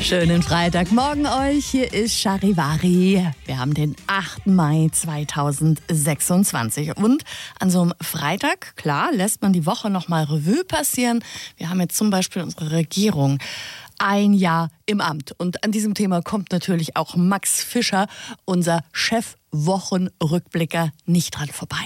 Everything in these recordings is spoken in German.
Schönen Freitagmorgen euch, hier ist Charivari. Wir haben den 8. Mai 2026 und an so einem Freitag, klar, lässt man die Woche nochmal Revue passieren. Wir haben jetzt zum Beispiel unsere Regierung. Ein Jahr im Amt. Und an diesem Thema kommt natürlich auch Max Fischer, unser Chef-Wochenrückblicker, nicht dran vorbei.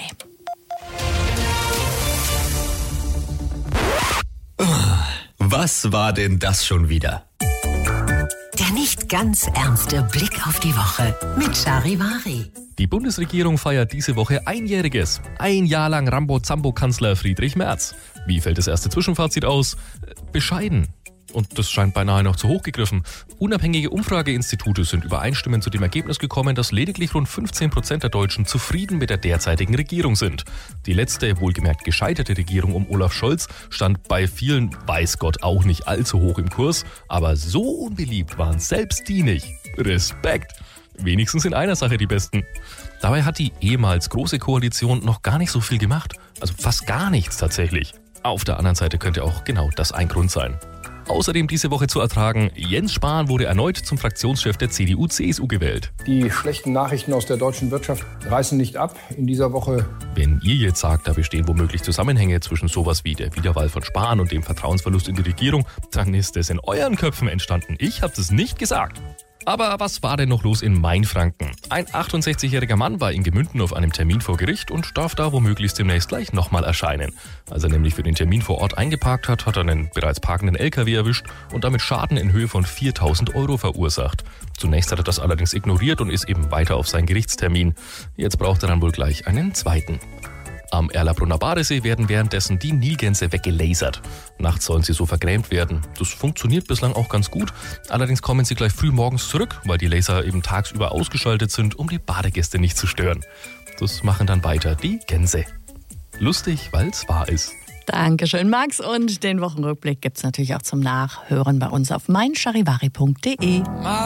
Was war denn das schon wieder? Der nicht ganz ernste Blick auf die Woche mit Charivari. Die Bundesregierung feiert diese Woche Einjähriges. Ein Jahr lang Rambo-Zambo-Kanzler Friedrich Merz. Wie fällt das erste Zwischenfazit aus? Bescheiden. Und das scheint beinahe noch zu hoch gegriffen. Unabhängige Umfrageinstitute sind übereinstimmend zu dem Ergebnis gekommen, dass lediglich rund 15% der Deutschen zufrieden mit der derzeitigen Regierung sind. Die letzte, wohlgemerkt gescheiterte Regierung um Olaf Scholz stand bei vielen, weiß Gott, auch nicht allzu hoch im Kurs. Aber so unbeliebt waren selbst die nicht. Respekt! Wenigstens in einer Sache die Besten. Dabei hat die ehemals große Koalition noch gar nicht so viel gemacht. Also fast gar nichts tatsächlich. Auf der anderen Seite könnte auch genau das ein Grund sein. Außerdem diese Woche zu ertragen, Jens Spahn wurde erneut zum Fraktionschef der CDU-CSU gewählt. Die schlechten Nachrichten aus der deutschen Wirtschaft reißen nicht ab in dieser Woche. Wenn ihr jetzt sagt, da bestehen womöglich Zusammenhänge zwischen sowas wie der Wiederwahl von Spahn und dem Vertrauensverlust in die Regierung, dann ist es in euren Köpfen entstanden. Ich habe das nicht gesagt. Aber was war denn noch los in Mainfranken? Ein 68-jähriger Mann war in Gemünden auf einem Termin vor Gericht und darf da womöglich demnächst gleich nochmal erscheinen. Als er nämlich für den Termin vor Ort eingeparkt hat, hat er einen bereits parkenden LKW erwischt und damit Schaden in Höhe von 4.000 € verursacht. Zunächst hat er das allerdings ignoriert und ist eben weiter auf seinen Gerichtstermin. Jetzt braucht er dann wohl gleich einen zweiten. Am Erlabrunner Badesee werden währenddessen die Nilgänse weggelasert. Nachts sollen sie so vergrämt werden. Das funktioniert bislang auch ganz gut. Allerdings kommen sie gleich früh morgens zurück, weil die Laser eben tagsüber ausgeschaltet sind, um die Badegäste nicht zu stören. Das machen dann weiter die Gänse. Lustig, weil es wahr ist. Dankeschön, Max. Und den Wochenrückblick gibt's natürlich auch zum Nachhören bei uns auf meincharivari.de.